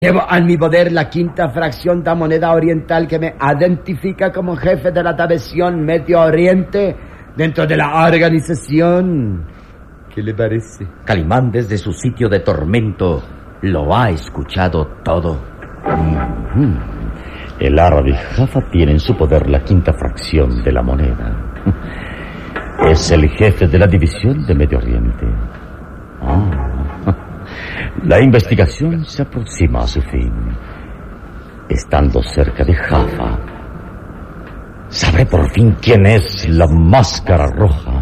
Llevo en mi poder la quinta fracción de la moneda oriental que me identifica como jefe de la división Medio Oriente dentro de la organización. ¿Qué le parece? Calimán, desde su sitio de tormento, lo ha escuchado todo. El árabe Jaffa tiene en su poder la quinta fracción de la moneda. Es el jefe de la división de Medio Oriente. La investigación se aproxima a su fin. Estando cerca de Jaffa, sabré por fin quién es la máscara roja.